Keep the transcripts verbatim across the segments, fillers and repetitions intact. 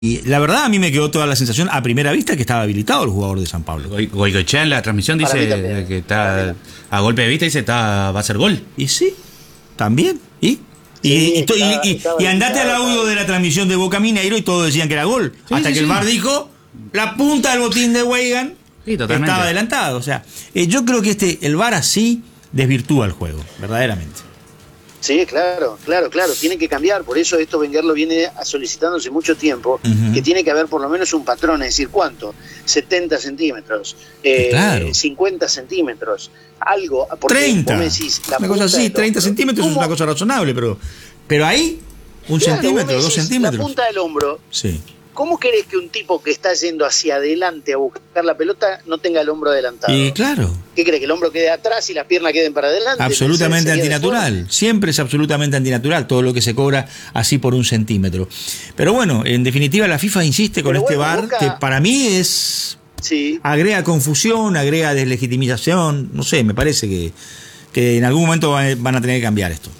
Y la verdad a mí me quedó toda la sensación a primera vista que estaba habilitado el jugador de San Pablo. Goicoechea en la transmisión dice que está a golpe de vista, dice está va a ser gol. Y sí, también. ¿Y? Y, sí, y, estaba, y, y, y andate al audio de la transmisión de Boca Mineiro y todos decían que era gol. Sí, hasta sí, que sí. el V A R dijo la punta del botín de Weigand sí, estaba adelantado. O sea, eh, yo creo que este el V A R así desvirtúa el juego, verdaderamente. Sí, claro, claro, claro, tiene que cambiar, por eso esto Wenger lo viene solicitando hace mucho tiempo, uh-huh. que tiene que haber por lo menos un patrón, es decir, ¿cuánto? setenta centímetros, eh, claro. cincuenta centímetros, algo, porque treinta, vos me decís, la una cosa así, treinta centímetros ¿cómo? Es una cosa razonable, pero, pero ahí, un claro, centímetro, dos centímetros. La punta del hombro, sí. ¿Cómo querés que un tipo que está yendo hacia adelante a buscar la pelota no tenga el hombro adelantado? Y claro. ¿Qué crees? ¿Que el hombro quede atrás y las piernas queden para adelante? Absolutamente antinatural. Siempre es absolutamente antinatural todo lo que se cobra así por un centímetro. Pero bueno, en definitiva la FIFA insiste con Pero este bueno, V A R Boca... que para mí es... Sí. Agrega confusión, agrega deslegitimización. No sé, me parece que, que en algún momento van a tener que cambiar esto.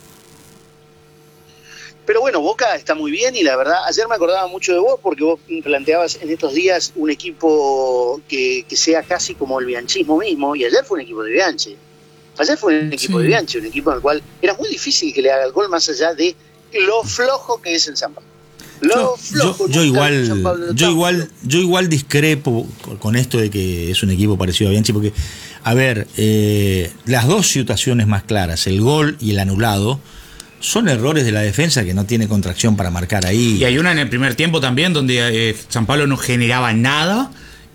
Pero bueno, Boca está muy bien y la verdad, ayer me acordaba mucho de vos porque vos planteabas en estos días un equipo que, que sea casi como el bianchismo mismo, y ayer fue un equipo de Bianchi. Ayer fue un equipo sí. de Bianchi, un equipo en el cual era muy difícil que le haga el gol más allá de lo flojo que es el San Pablo. Lo yo, flojo. Yo, yo igual, yo igual, yo igual discrepo con esto de que es un equipo parecido a Bianchi, porque, a ver, eh, las dos situaciones más claras, el gol y el anulado, son errores de la defensa que no tiene contracción para marcar ahí. Y hay una en el primer tiempo también donde eh, San Pablo no generaba nada,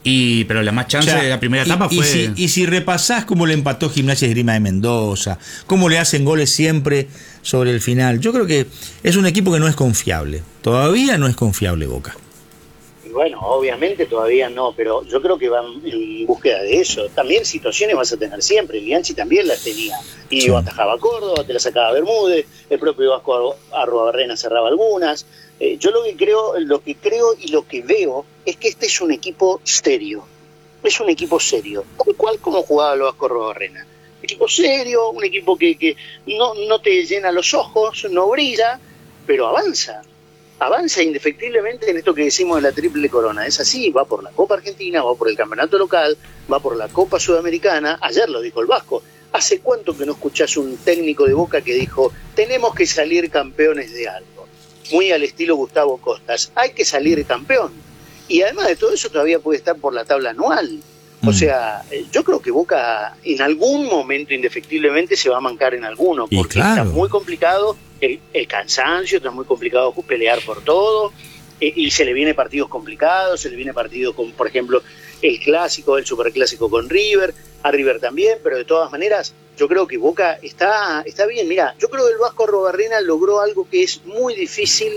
y pero la más chance o sea, de la primera etapa y, fue... Y si, y si repasás cómo le empató Gimnasia y Esgrima de Mendoza, cómo le hacen goles siempre sobre el final, yo creo que es un equipo que no es confiable. Todavía no es confiable Boca. Bueno, obviamente todavía no, pero yo creo que van en búsqueda de eso. También situaciones vas a tener siempre, el Bianchi también las tenía. Y sí. atajaba a Córdoba, te la sacaba Bermúdez, el propio Vasco Arruabarrena cerraba algunas. Eh, yo lo que creo, lo que creo y lo que veo es que este es un equipo serio. Es un equipo serio. Tal cual como jugaba el Vasco Arruabarrena. Un equipo serio, un equipo que, que no, no te llena los ojos, no brilla, pero avanza. Avanza indefectiblemente en esto que decimos de la triple corona. Es así, va por la Copa Argentina, va por el campeonato local, va por la Copa Sudamericana. Ayer lo dijo el Vasco. ¿Hace cuánto que no escuchás un técnico de Boca que dijo tenemos que salir campeones de algo? Muy al estilo Gustavo Costas. Hay que salir campeón. Y además de todo eso todavía puede estar por la tabla anual. O sea, yo creo que Boca en algún momento indefectiblemente se va a mancar en alguno, porque claro. está muy complicado el, el cansancio, está muy complicado pelear por todo, eh, y se le viene partidos complicados, se le viene partidos con, por ejemplo, el clásico, el superclásico con River, a River también, pero de todas maneras, yo creo que Boca está, está bien. Mira, yo creo que el Vasco Arruabarrena logró algo que es muy difícil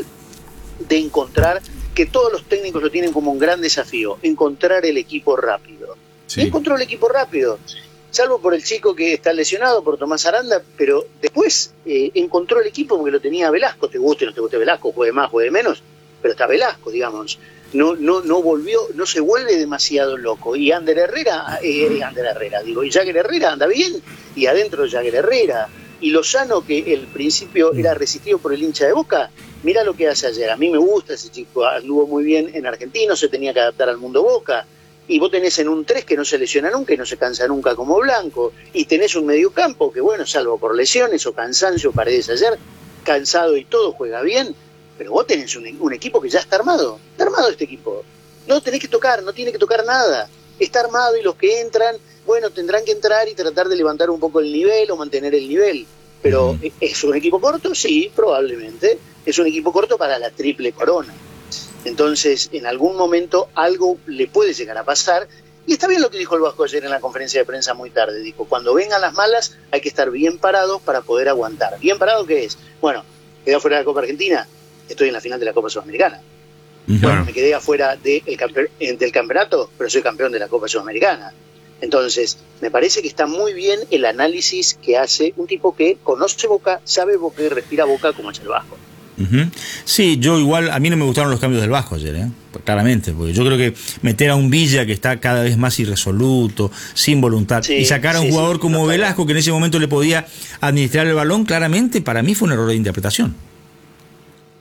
de encontrar, que todos los técnicos lo tienen como un gran desafío, encontrar el equipo rápido. Sí. Y encontró el equipo rápido, salvo por el chico que está lesionado, por Tomás Aranda, pero después eh, encontró el equipo porque lo tenía Velasco, te guste o no te guste Velasco, juegue más, juegue menos, pero está Velasco, digamos, no no no volvió, no se vuelve demasiado loco, y Ander Herrera, eh, Ander Herrera, digo, y Jagger Herrera anda bien, y adentro Jagger Herrera, y Lozano, que el principio era resistido por el hincha de Boca, mira lo que hace ayer, a mí me gusta ese chico, anduvo muy bien en Argentino, se tenía que adaptar al mundo Boca. Y vos tenés en un tres que no se lesiona nunca y no se cansa nunca como Blanco, y tenés un mediocampo que, bueno, salvo por lesiones o cansancio, Paredes ayer, cansado y todo, juega bien, pero vos tenés un, un equipo que ya está armado, está armado este equipo, no tenés que tocar, no tiene que tocar nada, está armado y los que entran, bueno, tendrán que entrar y tratar de levantar un poco el nivel o mantener el nivel, pero uh-huh. ¿es un equipo corto? Sí, probablemente, es un equipo corto para la triple corona. Entonces, en algún momento algo le puede llegar a pasar. Y está bien lo que dijo el Vasco ayer en la conferencia de prensa muy tarde. Dijo, cuando vengan las malas hay que estar bien parados para poder aguantar. ¿Bien parado qué es? Bueno, quedé afuera de la Copa Argentina, estoy en la final de la Copa Sudamericana. Uh-huh. Bueno, me quedé afuera de el campe- del campeonato, pero soy campeón de la Copa Sudamericana. Entonces, me parece que está muy bien el análisis que hace un tipo que conoce Boca, sabe Boca y respira Boca como es el Vasco. Uh-huh. Sí, yo igual, a mí no me gustaron los cambios del Vasco ayer, ¿eh? Claramente, porque yo creo que meter a un Villa que está cada vez más irresoluto, sin voluntad, sí, y sacar a un sí, jugador sí, como no, Velasco, que en ese momento le podía administrar el balón, claramente para mí fue un error de interpretación.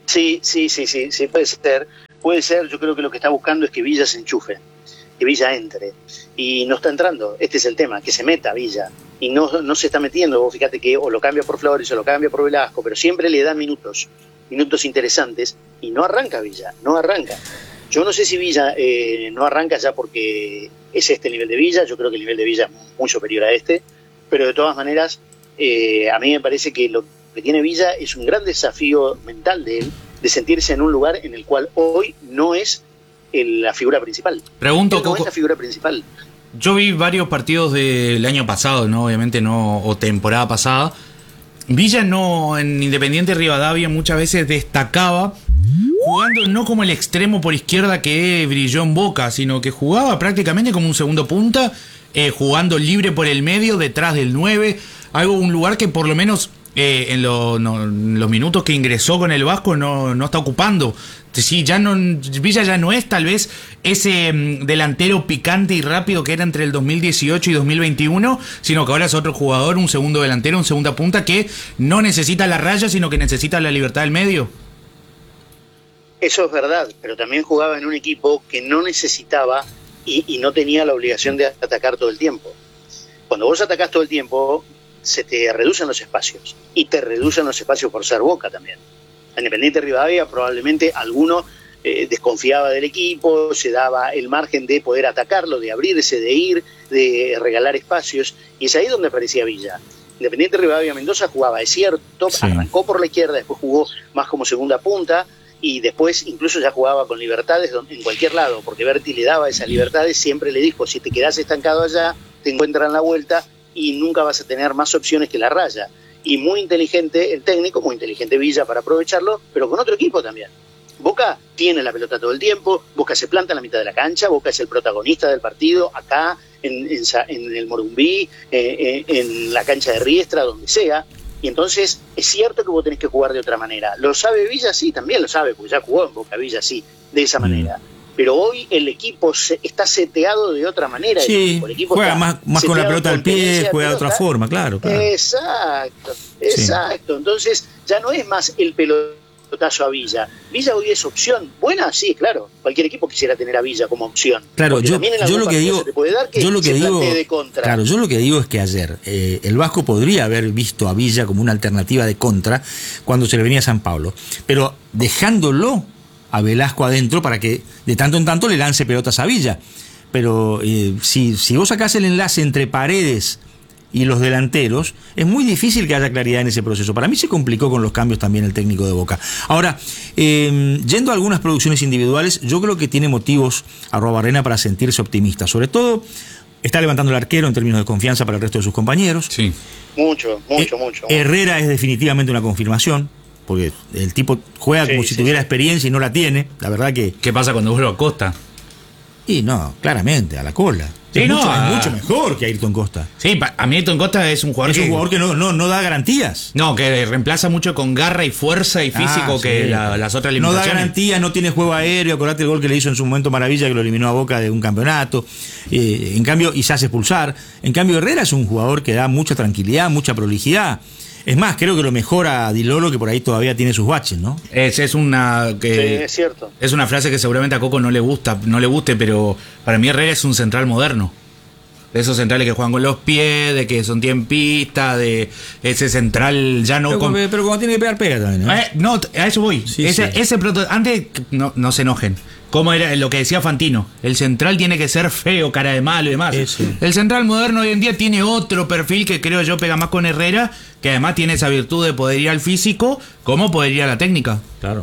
Sí, sí, sí, sí, sí, puede ser. Puede ser, yo creo que lo que está buscando es que Villa se enchufe, que Villa entre. Y no está entrando, este es el tema, que se meta Villa. Y no, no se está metiendo, vos fíjate que o lo cambia por Flores o lo cambia por Velasco, pero siempre le da minutos, minutos interesantes, y no arranca Villa, no arranca. Yo no sé si Villa eh, no arranca ya porque es este el nivel de Villa, yo creo que el nivel de Villa es muy superior a este, pero de todas maneras, eh, a mí me parece que lo que tiene Villa es un gran desafío mental de él, de sentirse en un lugar en el cual hoy no es el, la figura principal. Pregunto, él no Coco, es la figura principal. Yo vi varios partidos del año pasado, no, obviamente no, o temporada pasada. Villa no, en Independiente Rivadavia muchas veces destacaba jugando no como el extremo por izquierda que brilló en Boca, sino que jugaba prácticamente como un segundo punta, eh, jugando libre por el medio, detrás del nueve, algo, un lugar que por lo menos eh, en, lo, no, en los minutos que ingresó con el Vasco no, no está ocupando. Sí, ya no, Villa ya no es tal vez ese um, delantero picante y rápido que era entre el dos mil dieciocho y dos mil veintiuno, sino que ahora es otro jugador, un segundo delantero, un segunda punta que no necesita la raya, sino que necesita la libertad del medio. Eso es verdad, pero también jugaba en un equipo que no necesitaba y, y no tenía la obligación de atacar todo el tiempo. Cuando vos atacás todo el tiempo, se te reducen los espacios, y te reducen los espacios por ser Boca también. Independiente Rivadavia probablemente alguno eh, desconfiaba del equipo, se daba el margen de poder atacarlo, de abrirse, de ir, de regalar espacios, y es ahí donde aparecía Villa. Independiente Rivadavia Mendoza jugaba, es cierto, sí. Arrancó por la izquierda, después jugó más como segunda punta, y después incluso ya jugaba con libertades en cualquier lado, porque Berti le daba esas libertades, siempre le dijo, si te quedás estancado allá, te encuentran la vuelta y nunca vas a tener más opciones que la raya. Y muy inteligente el técnico, muy inteligente Villa para aprovecharlo, pero con otro equipo también. Boca tiene la pelota todo el tiempo, Boca se planta en la mitad de la cancha, Boca es el protagonista del partido, acá, en, en, en el Morumbí, eh, en la cancha de Riestra, donde sea. Y entonces es cierto que vos tenés que jugar de otra manera. ¿Lo sabe Villa? Sí, también lo sabe, porque ya jugó en Boca Villa, sí, de esa manera. Pero hoy el equipo se, está seteado de otra manera. Sí, el equipo, el equipo juega más, más con la pelota al pie, juega de otra forma, claro, claro. Exacto, exacto. Sí. Entonces ya no es más el pelotazo a Villa. Villa hoy es opción. Buena, sí, claro. Cualquier equipo quisiera tener a Villa como opción. Claro, yo, yo lo que digo, que yo lo que digo, de contra. Claro, yo lo que digo es que ayer eh, el Vasco podría haber visto a Villa como una alternativa de contra cuando se le venía a San Pablo, pero dejándolo a Velasco adentro para que de tanto en tanto le lance pelotas a Villa. Pero eh, si, si vos sacás el enlace entre Paredes y los delanteros, es muy difícil que haya claridad en ese proceso. Para mí se complicó con los cambios también el técnico de Boca. Ahora, eh, yendo a algunas producciones individuales, yo creo que tiene motivos Arruabarrena para sentirse optimista. Sobre todo, está levantando el arquero en términos de confianza para el resto de sus compañeros. Sí. Mucho, mucho, eh, mucho. Herrera es definitivamente una confirmación, porque el tipo juega sí, como si sí, tuviera sí. experiencia y no la tiene. La verdad que... ¿Qué pasa cuando vuelve a Costa? Y no, claramente, a la cola. Sí, es no, mucho, a... mucho mejor que Ayrton Costa. Sí, a mí Ayrton Costa es un jugador es que... un jugador que no, no, no da garantías. No, que reemplaza mucho con garra y fuerza y físico ah, que sí. la, las otras limitaciones. No da garantías, no tiene juego aéreo. Acordate el gol que le hizo en su momento Maravilla, que lo eliminó a Boca de un campeonato. Eh, en cambio, y se hace expulsar. En cambio, Herrera es un jugador que da mucha tranquilidad, mucha prolijidad. Es más, creo que lo mejora a Di Loro, que por ahí todavía tiene sus baches, ¿no? Es, es una que sí, es cierto. Es una frase que seguramente a Coco no le gusta, no le guste, pero para mí Herrera es un central moderno. De esos centrales que juegan con los pies, de que son tiempistas, de ese central ya no... Pero, con... pero cuando tiene que pegar, pega también, ¿no? Eh, no, a eso voy. Sí, ese, sí. ese proto... Antes, no, no se enojen. Como era lo que decía Fantino, el central tiene que ser feo, cara de malo y demás. Eso. El central moderno hoy en día tiene otro perfil que creo yo pega más con Herrera, que además tiene esa virtud de poder ir al físico como poder ir a la técnica. Claro.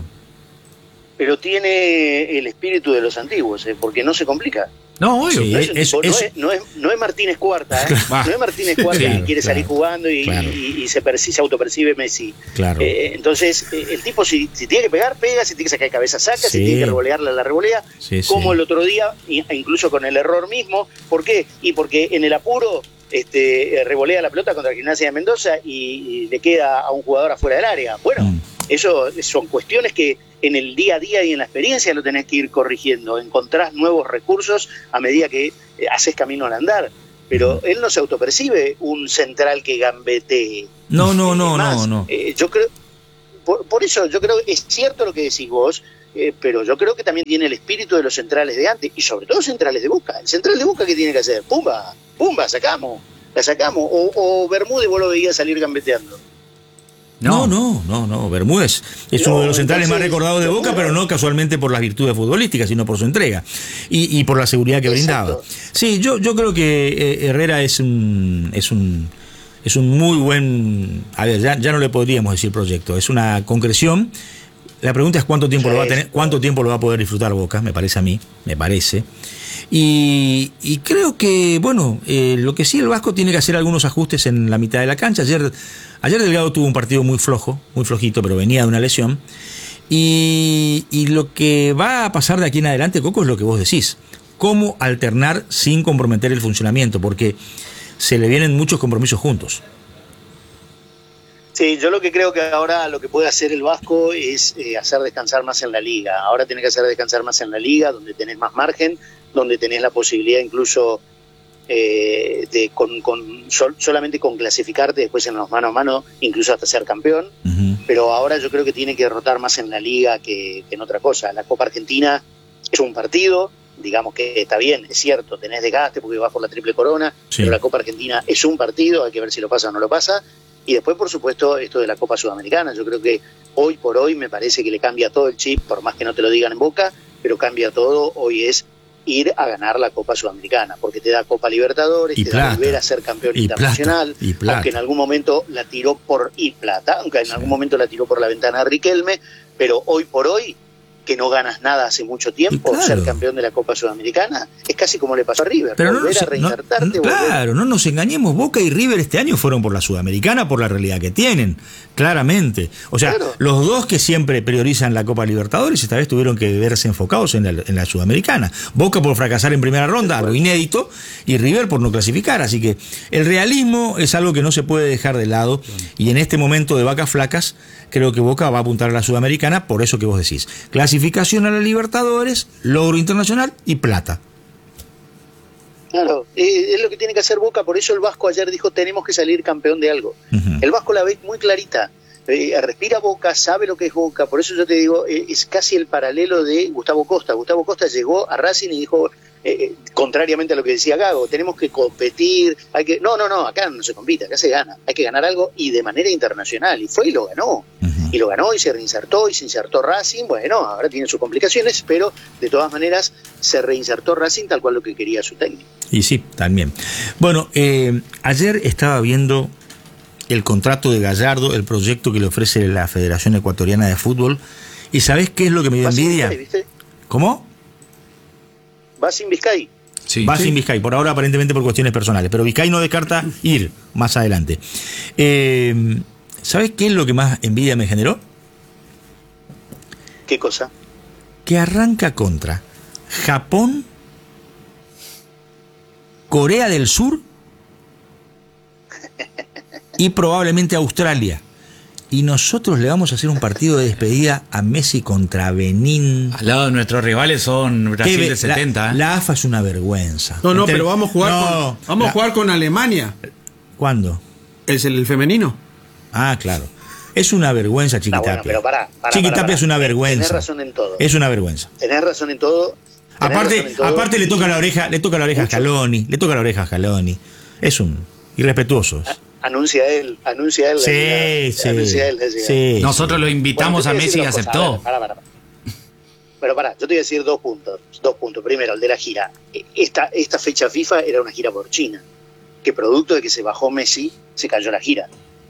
Pero tiene el espíritu de los antiguos, ¿eh? Porque no se complica. No, obvio. Sí, no, es, es, tipo, es, no, es, no, es, no es Martínez Cuarta, ¿eh? Claro. No es Martínez Cuarta sí, que quiere claro, salir jugando y, claro. y, y se, perci, se autopercibe Messi. Claro. Eh, entonces, eh, el tipo si, si tiene que pegar, pega, si tiene que sacar cabeza, saca, sí. si tiene que revolearla, la revolea. Sí, como sí. el otro día, incluso con el error mismo. ¿Por qué? Y porque en el apuro este, revolea la pelota contra Gimnasia de Mendoza y, y le queda a un jugador afuera del área. Bueno, mm. eso son cuestiones que en el día a día y en la experiencia lo tenés que ir corrigiendo. Encontrás nuevos recursos a medida que haces camino al andar. Pero él no se autopercibe un central que gambetee. No, no, no, Más, no, no. Eh, yo creo, por, por eso yo creo que es cierto lo que decís vos, eh, pero yo creo que también tiene el espíritu de los centrales de antes, y sobre todo centrales de Boca. El central de Boca, ¿qué tiene que hacer? Pumba, pumba, sacamos, la sacamos. O, o Bermúdez vos lo veías salir gambeteando. No, no, no, no. Bermúdez es no, uno de los centrales entonces, más recordados de Boca, pero no casualmente por las virtudes futbolísticas, sino por su entrega y, y por la seguridad que Exacto. brindaba. Sí, yo, yo creo que eh, Herrera es un, es un, es un muy buen, a ver, ya, ya no le podríamos decir proyecto, es una concreción. La pregunta es cuánto tiempo sí, lo va a tener, cuánto tiempo lo va a poder disfrutar Boca, me parece a mí, me parece. Y, y creo que, bueno, eh, lo que sí el Vasco tiene que hacer algunos ajustes en la mitad de la cancha. Ayer, ayer Delgado tuvo un partido muy flojo, muy flojito, pero venía de una lesión. Y, y lo que va a pasar de aquí en adelante, Coco, es lo que vos decís. Cómo alternar sin comprometer el funcionamiento, porque se le vienen muchos compromisos juntos. Sí, yo lo que creo que ahora lo que puede hacer el Vasco es eh, hacer descansar más en la liga. Ahora tiene que hacer descansar más en la liga, donde tenés más margen, donde tenés la posibilidad incluso eh, de con, con sol, solamente con clasificarte después en los mano a mano, incluso hasta ser campeón. Uh-huh. Pero ahora yo creo que tiene que rotar más en la liga que, que en otra cosa. La Copa Argentina es un partido, digamos que está bien, es cierto, tenés desgaste porque vas por la triple corona, sí. Pero la Copa Argentina es un partido, hay que ver si lo pasa o no lo pasa. Y después, por supuesto, esto de la Copa Sudamericana. Yo creo que hoy por hoy me parece que le cambia todo el chip, por más que no te lo digan en boca, pero cambia todo. Hoy es ir a ganar la Copa Sudamericana, porque te da Copa Libertadores, y te plata, da volver a ser campeón y internacional, plata, y plata. aunque en algún momento la tiró por y plata, aunque en sí. algún momento la tiró por la ventana de Riquelme, pero hoy por hoy, que no ganas nada hace mucho tiempo, claro. ser campeón de la Copa Sudamericana, es casi como le pasó a River, pero volver no nos, a reinsertarte. No, claro, volver. No nos engañemos, Boca y River este año fueron por la Sudamericana, por la realidad que tienen, claramente. O sea, claro. los dos que siempre priorizan la Copa Libertadores, esta vez tuvieron que verse enfocados en la, en la Sudamericana. Boca por fracasar en primera ronda, algo inédito, y River por no clasificar. Así que el realismo es algo que no se puede dejar de lado, y en este momento de vacas flacas, creo que Boca va a apuntar a la Sudamericana, por eso que vos decís. Clasificación a la Libertadores, logro internacional y plata. Claro, eh, es lo que tiene que hacer Boca, por eso el Vasco ayer dijo tenemos que salir campeón de algo. Uh-huh. El Vasco la ve muy clarita, eh, respira Boca, sabe lo que es Boca, por eso yo te digo, eh, es casi el paralelo de Gustavo Costa. Gustavo Costa llegó a Racing y dijo, eh, contrariamente a lo que decía Gago, tenemos que competir, hay que no, no, no, acá no se compite, acá se gana, hay que ganar algo y de manera internacional, y fue y lo ganó. Uh-huh. Y lo ganó y se reinsertó y se insertó Racing. Bueno, ahora tiene sus complicaciones, pero de todas maneras se reinsertó Racing tal cual lo que quería su técnico. Y sí, también. Bueno, eh, ayer estaba viendo el contrato de Gallardo, el proyecto que le ofrece la Federación Ecuatoriana de Fútbol, y ¿sabés qué es lo que me dio envidia? Vizcay, ¿viste? ¿Cómo? Va sin Vizcay. Sí, va sí. sin Vizcay, por ahora aparentemente por cuestiones personales, pero Vizcay no descarta ir más adelante. Eh... ¿Sabes qué es lo que más envidia me generó? ¿Qué cosa? Que arranca contra Japón, Corea del Sur y probablemente Australia. Y nosotros le vamos a hacer un partido de despedida a Messi contra Benín. Al lado de nuestros rivales son Brasil ve, de setenta. La, ¿eh? la A F A es una vergüenza. No, no, Entonces, pero vamos a jugar, no, con, vamos la, a jugar con Alemania. ¿Cuándo? ¿Es el, el femenino? Ah, claro. Es una vergüenza, Chiquitapia. No, bueno, pero pará, pará, Chiquitapia pará, pará. es una vergüenza. Tenés razón en todo. Es una vergüenza. Tenés razón en todo. Aparte, razón en todo aparte le toca la oreja, le toca la oreja mucho. a Scaloni, le toca la oreja a Scaloni. Es un irrespetuoso. A, anuncia él, anuncia él. Sí, la, sí, anuncia él, sí. Nosotros lo invitamos bueno, a Messi y aceptó. Pará, pará, pará. Pero pará, yo te voy a decir dos puntos. Dos puntos. Primero, el de la gira. Esta, esta fecha FIFA era una gira por China. Que producto de que se bajó Messi, se cayó la gira.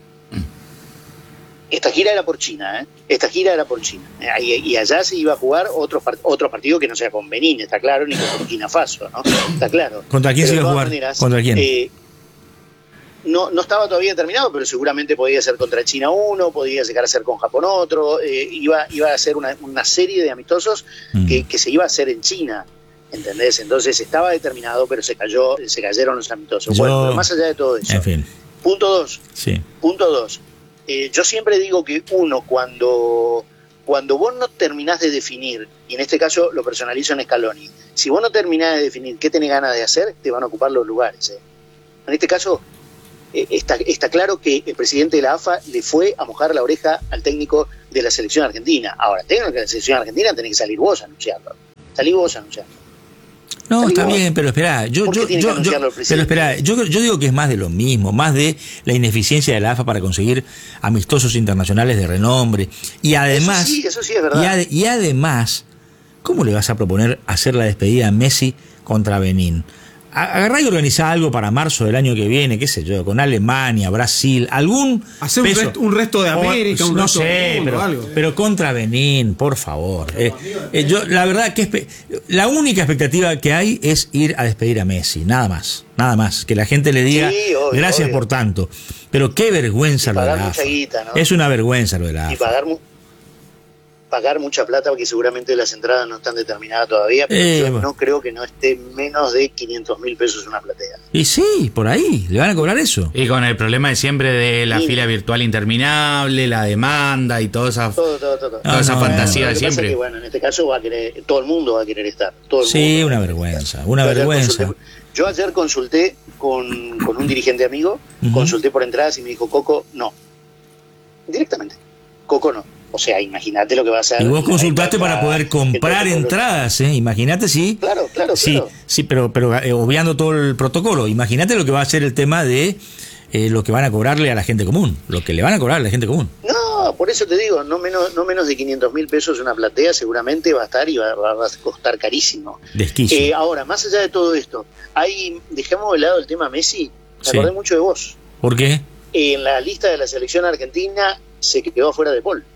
Esta gira era por China, ¿eh? Esta gira era por China. Y, y allá se iba a jugar otro, otro partido que no sea con Benín, está claro, ni con Burkina Faso, ¿no? Está claro. ¿Contra quién se iba a jugar? Maneras, ¿Contra quién? Eh, no, no estaba todavía terminado, pero seguramente podía ser contra China uno, podía llegar a ser con Japón otro, eh, iba, iba a ser una, una serie de amistosos mm. que, que se iba a hacer en China. ¿Entendés? Entonces estaba determinado, pero se cayó, se cayeron los amistosos. Yo, bueno, pero más allá de todo eso. En fin. Punto dos. Sí. Punto dos. Eh, yo siempre digo que uno, cuando, cuando vos no terminás de definir, y en este caso lo personalizo en Scaloni, si vos no terminás de definir qué tenés ganas de hacer, te van a ocupar los lugares. ¿eh? En este caso, eh, está, está claro que el presidente de la A F A le fue a mojar la oreja al técnico de la selección argentina. Ahora, el técnico de la selección argentina tenés que salir vos a anunciarlo. Salí vos a anunciarlo. No, Salí está vos. bien, pero espera, yo, yo, yo, yo pero espera, yo, yo digo que es más de lo mismo, más de la ineficiencia de la A F A para conseguir amistosos internacionales de renombre. Y además, eso sí, eso sí es verdad. Y, ad, y además, ¿cómo le vas a proponer hacer la despedida a Messi contra Benín? Agarrá y organizá algo para marzo del año que viene, qué sé yo, con Alemania, Brasil, algún hacer un, resto, un resto de América, o, un no resto sé, de mundo, pero, algo. pero contra Benín, por favor. Eh, eh, yo la verdad que espe- la única expectativa que hay es ir a despedir a Messi, nada más, nada más, que la gente le diga sí, obvio, gracias obvio. por tanto. Pero qué vergüenza lo de la A F A. Guita, ¿no? Es una vergüenza lo de la A F A. Y pagar pagar mucha plata, porque seguramente las entradas no están determinadas todavía, pero Eh, yo bueno. no creo que no esté menos de quinientos mil pesos una platea. Y sí, por ahí, le van a cobrar eso. Y con el problema de siempre de la Sí. fila virtual interminable, la demanda y toda esa, Todo, todo, todo. toda esa no, fantasía Lo de que pasa es siempre. que, bueno, en este caso va a querer, todo el mundo va a querer estar. Todo el Sí, mundo una va a querer vergüenza, estar. una Yo ayer vergüenza. consulté- Yo ayer consulté con, con un dirigente amigo, Ujú. consulté por entradas y me dijo, Coco, no. Directamente. Coco, no. O sea, imagínate lo que va a hacer. Y vos la consultaste para entrada, poder el comprar protocolo. entradas, ¿eh? Imagínate si... Claro, claro, Sí, claro. sí, pero, pero eh, obviando todo el protocolo. Imagínate lo que va a ser el tema de eh, lo que van a cobrarle a la gente común. Lo que le van a cobrar a la gente común. No, por eso te digo, no menos, no menos de quinientos mil pesos una platea seguramente va a estar y va, va- va a costar carísimo. Desquicio. Eh, ahora, más allá de todo esto, hay, dejemos de lado el tema Messi, me Sí. acordé mucho de vos. ¿Por qué? En la lista de la selección argentina se quedó afuera de Paul,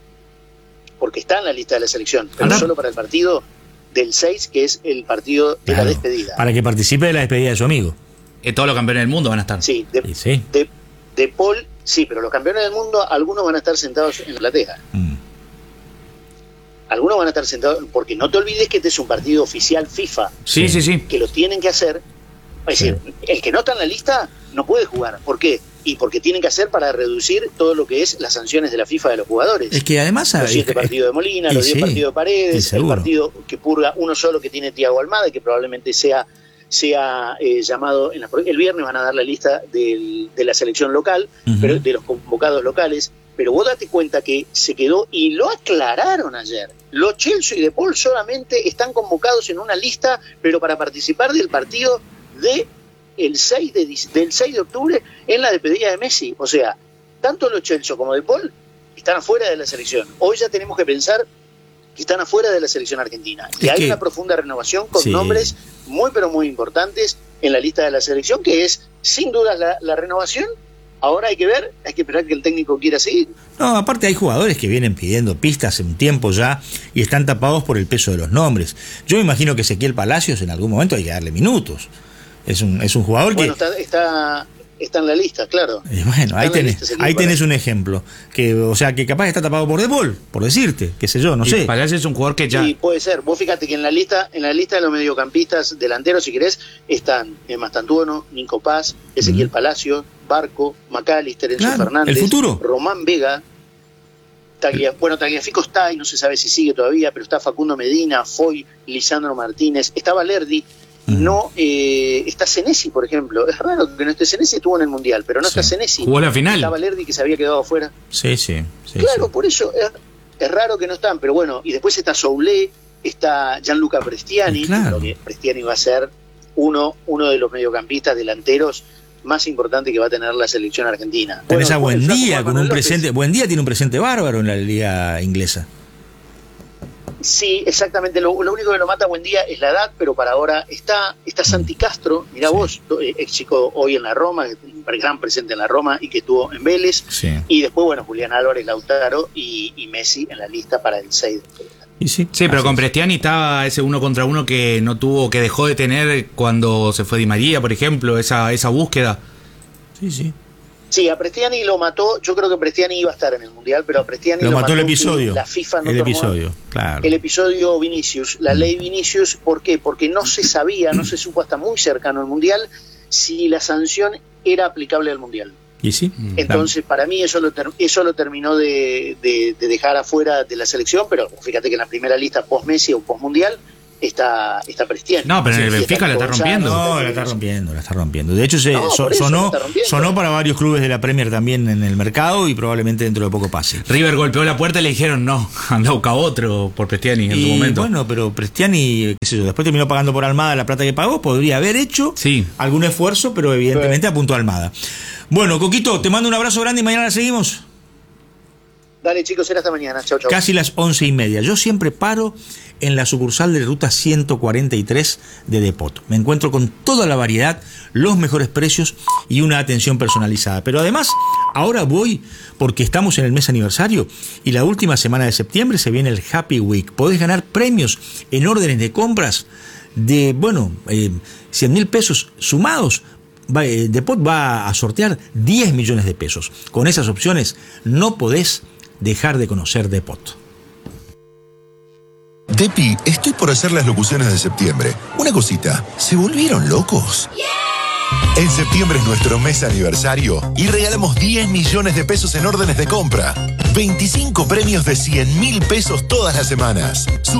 porque está en la lista de la selección, pero Anda. solo para el partido del seis, que es el partido de Claro, la despedida. para que participe de la despedida de su amigo. Eh, todos los campeones del mundo van a estar. Sí, de, Y sí. de, de Paul, sí, pero los campeones del mundo, algunos van a estar sentados en la platea. Mm. Algunos van a estar sentados, porque no te olvides que este es un partido oficial FIFA, Sí, sí, sí. que lo tienen que hacer. Es decir, el que no está en la lista no puede jugar. ¿Por qué? Y porque tienen que hacer para reducir todo lo que es las sanciones de la FIFA de los jugadores. Es que además... Los siete es- partidos de Molina, y los diez sí, partidos de y Paredes, el seguro. partido que purga uno solo que tiene Thiago Almada, que probablemente sea, sea eh, llamado... En la, el viernes van a dar la lista del, de la selección local, Ujú. pero de los convocados locales. Pero vos date cuenta que se quedó, y lo aclararon ayer, los Chelsea y De Paul solamente están convocados en una lista, pero para participar del partido de el seis de, del seis de octubre en la despedida de Messi. O sea, tanto los Chelsea como De Paul están afuera de la selección. Hoy ya tenemos que pensar que están afuera de la selección argentina. Y Es hay que- una profunda renovación con Sí. nombres muy pero muy importantes en la lista de la selección, que es sin duda la, la renovación. Ahora hay que ver, hay que esperar que el técnico quiera seguir. No, aparte hay jugadores que vienen pidiendo pistas hace un tiempo ya y están tapados por el peso de los nombres. Yo me imagino que Ezequiel Palacios en algún momento hay que darle minutos. Es un, es un jugador Bueno, que... está, está, está en la lista, claro. Y bueno, Está ahí en la tenés, lista, Ezequiel ahí tenés Palacios. un ejemplo. Que, o sea, que capaz está tapado por De Paul, por decirte, qué sé yo, no Y sé. Palacios es un jugador que ya. Sí, puede ser. Vos fíjate que en la lista, en la lista de los mediocampistas delanteros, si querés, están eh, Mastantuono, Nico Paz, Ezequiel Ujú. Palacio, Barco, McAllister, Enzo Claro, Fernández, el futuro. Román Vega, Taglia, bueno, Tagliafico está y no se sabe si sigue todavía, pero está Facundo Medina, Foy, Lisandro Martínez, está Valerdi, Ujú. no eh, está Senesi, por ejemplo. Es raro que no esté Senesi, estuvo en el Mundial, pero no Sí. está Senesi. Jugó la final. Está Valerdi, que se había quedado afuera. Sí, sí. sí, Claro, sí. por eso es, es raro que no están, pero bueno, y después está Soulé, está Gianluca Prestiani, Y claro. creo que Prestiani va a ser uno, uno de los mediocampistas delanteros más importantes que va a tener la selección argentina. Tenés Bueno, a después el flaco Buendía Juan con Manuel un López. presente. Buendía tiene un presente bárbaro en la liga inglesa. Sí, exactamente, lo, lo único que lo mata a Buendía es la edad, pero para ahora está, está Santi Castro, mirá Sí. vos, eh, ex chico hoy en la Roma, un gran presente en la Roma y que estuvo en Vélez, Sí. y después, bueno, Julián Álvarez, Lautaro y, y Messi en la lista para el seis de octubre. Y sí, Sí, pero así con es. Prestiani estaba ese uno contra uno que no tuvo, que dejó de tener cuando se fue Di María, por ejemplo, esa, esa búsqueda. Sí, sí. Sí, a Prestiani lo mató, yo creo que Prestiani iba a estar en el Mundial, pero a Prestiani Lo lo, mató el que episodio. La FIFA no el tomó episodio, claro. el episodio Vinicius, la Mm. ley Vinicius, ¿por qué? Porque no se sabía, no se supo hasta muy cercano al Mundial si la sanción era aplicable al Mundial. Y sí. Entonces, para mí eso lo, ter- eso lo terminó de, de- de dejar afuera de la selección, pero fíjate que en la primera lista post-Messi o post-Mundial está, está Prestiani. No, pero en el Sí, Benfica la está rompiendo. No, la está rompiendo, la está rompiendo. De hecho, se No, so- por eso sonó, la está rompiendo. sonó para varios clubes de la Premier también en el mercado y probablemente dentro de poco pase. River golpeó la puerta y le dijeron no, anda a buscar otro por Prestiani en su Y momento. bueno, pero Prestiani, qué sé yo, después terminó pagando por Almada la plata que pagó, podría haber hecho Sí. algún esfuerzo, pero evidentemente apuntó a Almada. Bueno, Coquito, te mando un abrazo grande y mañana la seguimos. Dale, chicos, será hasta mañana. Chau, chau. Casi las once y media. Yo siempre paro en la sucursal de ruta ciento cuarenta y tres de Depot. Me encuentro con toda la variedad, los mejores precios y una atención personalizada. Pero además, ahora voy porque estamos en el mes aniversario y la última semana de septiembre se viene el Happy Week. Podés ganar premios en órdenes de compras de, bueno, eh, cien mil pesos sumados. Va, eh, Depot va a sortear diez millones de pesos. Con esas opciones no podés dejar de conocer Depot. Depi, estoy por hacer las locuciones de septiembre. Una cosita, ¿se volvieron locos? En septiembre es nuestro mes aniversario y regalamos diez millones de pesos en órdenes de compra. veinticinco premios de cien mil pesos todas las semanas.